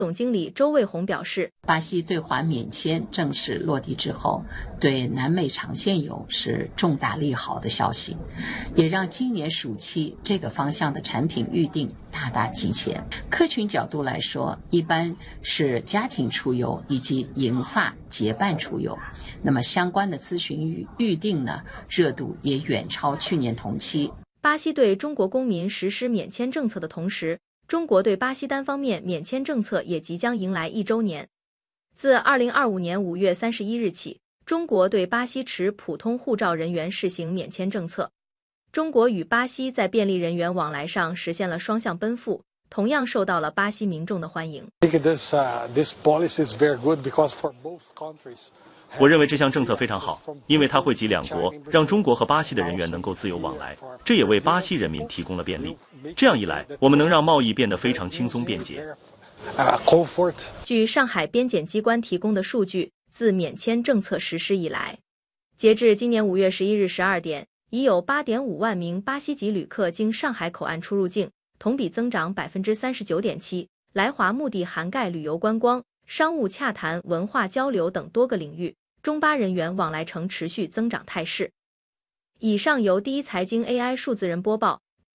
总经理周卫红表示， 巴西对华免签正式落地之后，对南美长线游是重大利好的消息，也让今年暑期这个方向的产品预定大大提前。客群角度来说，一般是家庭出游以及银发结伴出游，那么相关的咨询与预定呢，热度也远超去年同期。 巴西对中国公民实施免签政策的同时，中国对巴西单方面免签政策也即将迎来1周年。自2025年5月31日起，中国对巴西持普通护照人员试行免签政策。中国与巴西在便利人员往来上实现了双向奔赴，同样受到了巴西民众的欢迎。 我认为这项政策非常好，因为它惠及两国，让中国和巴西的人员能够自由往来，这也为巴西人民提供了便利。这样一来，我们能让贸易变得非常轻松便捷。 据上海边检机关提供的数据，自免签政策实施以来，截至今年5月11日12点，已有8.5万名巴西籍旅客经上海口岸出入境，同比增长 39.7%， 来华目的涵盖旅游观光、商务洽谈、文化交流等多个领域，中巴人员往来呈持续增长态势。以上由第一财经 AI 数字人播报。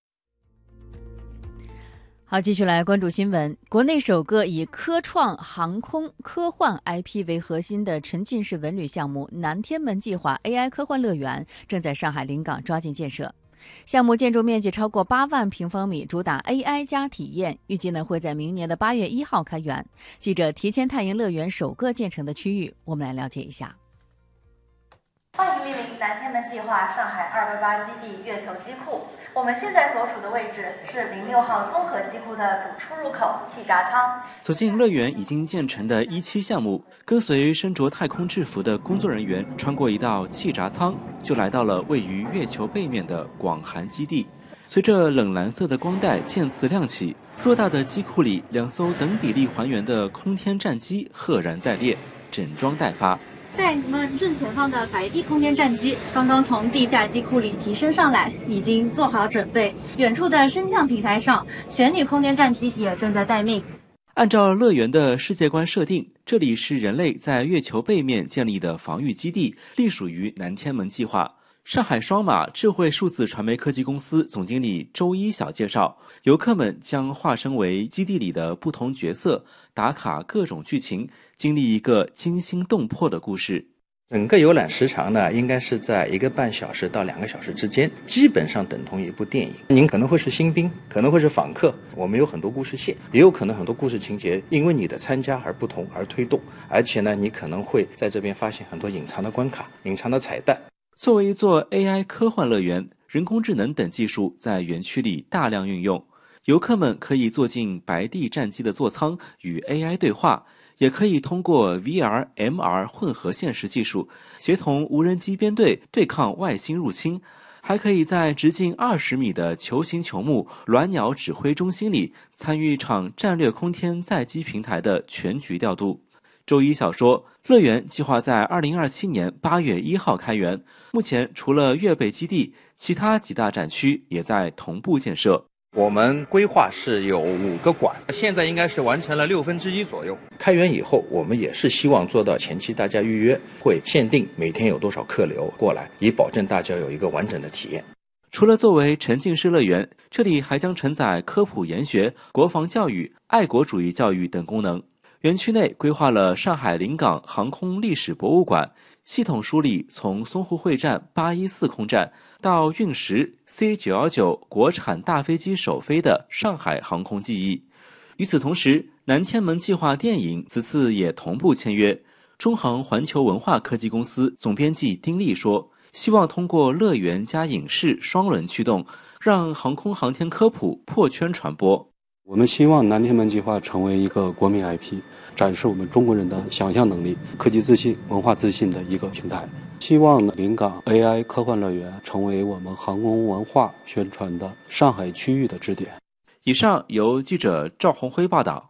好，继续来关注新闻。国内首个以科创航空科幻 IP 为核心的沉浸式文旅项目南天门计划 AI 科幻乐园正在上海临港抓紧建设。项目建筑面积超过8万平方米，主打 AI 加体验，预计会在明年的8月1号开园。记者提前探营乐园首个建成的区域，我们来了解一下。 欢迎莅临南天门计划上海288基地月球机库。我们现在所处的位置是06号综合机库的主出入口气闸舱。 走进乐园已经建成的1期项目，跟随身着太空制服的工作人员穿过一道气闸舱，就来到了位于月球背面的广寒基地。随着冷蓝色的光带渐次亮起，偌大的机库里2艘等比例还原的空天战机赫然在列，整装待发。 在你们正前方的白帝空天战机刚刚从地下机库里提升上来，已经做好准备。远处的升降平台上，玄女空天战机也正在待命。 按照乐园的世界观设定，这里是人类在月球背面建立的防御基地，隶属于南天门计划。上海双马智慧数字传媒科技公司总经理周一晓介绍，游客们将化身为基地里的不同角色，打卡各种剧情，经历一个惊心动魄的故事。 整个游览时长呢，应该是在1个半小时到2个小时之间，基本上等同于一部电影。您可能会是新兵，可能会是访客，我们有很多故事线，也有可能很多故事情节因为你的参加而不同而推动，而且呢，你可能会在这边发现很多隐藏的关卡、隐藏的彩蛋。 作为一座 AI 科幻乐园，人工智能等技术在园区里大量运用。游客们可以坐进白帝战机的座舱与 AI 对话，也可以通过 VR、MR 混合现实技术协同无人机编队对抗外星入侵，还可以在直径20米的球形球幕鸾鸟指挥中心里参与一场战略空天载机平台的全局调度。周一晓说，乐园计划在2027年8月1号开园，目前除了粤北基地，其他几大展区也在同步建设。 我们规划是有5个馆，现在应该是完成了1/6左右。开园以后，我们也是希望做到前期大家预约，会限定每天有多少客流过来，以保证大家有一个完整的体验。 除了作为沉浸式乐园，这里还将承载科普研学、国防教育、爱国主义教育等功能。园区内规划了上海临港航空历史博物馆，系统梳理从淞沪会战814空战到运10 C919 国产大飞机首飞的上海航空记忆。与此同时，南天门计划电影此次也同步签约。中航环球文化科技公司总编辑丁力说，希望通过乐园加影视双轮驱动，让航空航天科普破圈传播。 我们希望南天门计划成为一个国民 IP， 展示我们中国人的想象能力、科技自信、文化自信的一个平台。希望临港 AI 科幻乐园成为我们航空文化宣传的上海区域的支点。 以上由记者赵红辉报道。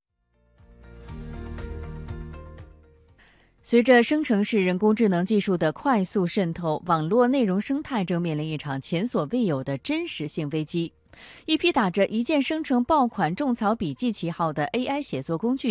随着生成式人工智能技术的快速渗透，网络内容生态正面临一场前所未有的真实性危机。 一批打着一键生成爆款种草笔记旗号的 AI 写作工具